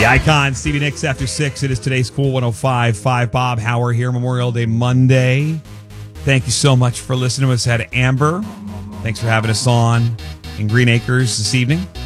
The Icon, Stevie Nicks after 6. It is today's Cool 105.5. Bob Hauer here, Memorial Day Monday. Thank you so much for listening to us at Amber. Thanks for having us on in Green Acres this evening.